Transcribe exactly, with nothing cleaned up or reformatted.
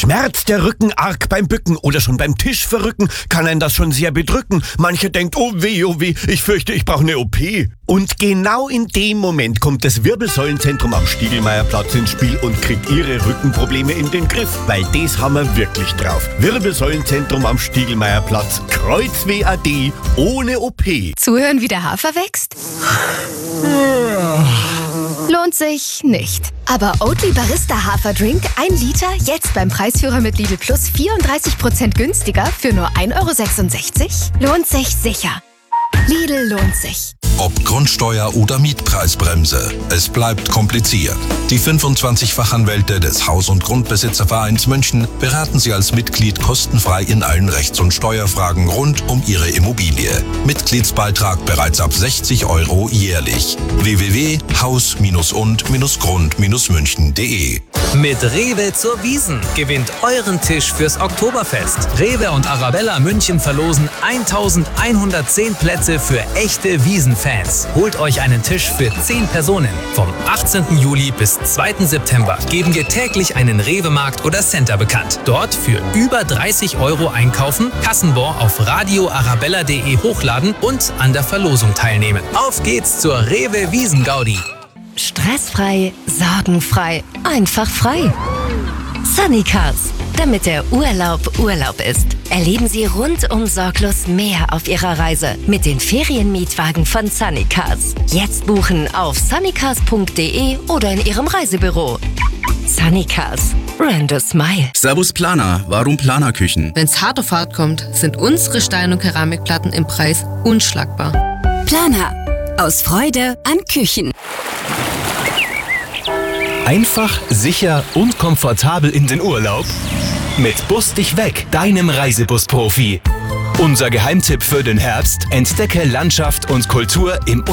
Schmerzt der Rücken arg beim Bücken oder schon beim Tisch verrücken, kann einen das schon sehr bedrücken. Mancher denkt, oh weh, oh weh, ich fürchte, ich brauche eine O P. Und genau in dem Moment kommt das Wirbelsäulenzentrum am Stiegelmeierplatz ins Spiel und kriegt ihre Rückenprobleme in den Griff. Weil das haben wir wirklich drauf. Wirbelsäulenzentrum am Stiegelmeierplatz. Kreuzweh A D ohne O P. Zuhören, wie der Hafer wächst? Lohnt sich nicht. Aber Oatly Barista Haferdrink, ein Liter, jetzt beim Preisführer mit Lidl Plus vierunddreißig Prozent günstiger für nur ein Euro sechsundsechzig? Lohnt sich sicher. Lidl lohnt sich. Ob Grundsteuer oder Mietpreisbremse, es bleibt kompliziert. Die fünfundzwanzig Fachanwälte des Haus- und Grundbesitzervereins München beraten Sie als Mitglied kostenfrei in allen Rechts- und Steuerfragen rund um Ihre Immobilie. Mitgliedsbeitrag bereits ab sechzig Euro jährlich. w w w punkt haus und grund münchen punkt de. Mit Rewe zur Wiesn gewinnt euren Tisch fürs Oktoberfest. Rewe und Arabella München verlosen eintausendeinhundertzehn Plätze für echte Wiesenfans. Holt euch einen Tisch für zehn Personen. Vom achtzehnten Juli bis zweiten September geben wir täglich einen Rewe-Markt oder Center bekannt. Dort für über dreißig Euro einkaufen, Kassenbon auf radio arabella punkt de hochladen und an der Verlosung teilnehmen. Auf geht's zur Rewe Wiesn-Gaudi. Stressfrei, sorgenfrei, einfach frei. Sunnycars, damit der Urlaub Urlaub ist. Erleben Sie rundum sorglos mehr auf Ihrer Reise mit den Ferienmietwagen von Sunnycars. Jetzt buchen auf sunnycars punkt de oder in Ihrem Reisebüro. Sunnycars, rent a smile. Servus Planer, warum Planerküchen? Wenn's hart auf hart kommt, sind unsere Stein- und Keramikplatten im Preis unschlagbar. Planer, aus Freude an Küchen. Einfach, sicher und komfortabel in den Urlaub? Mit Bus dich weg, deinem Reisebus-Profi. Unser Geheimtipp für den Herbst: Entdecke Landschaft und Kultur im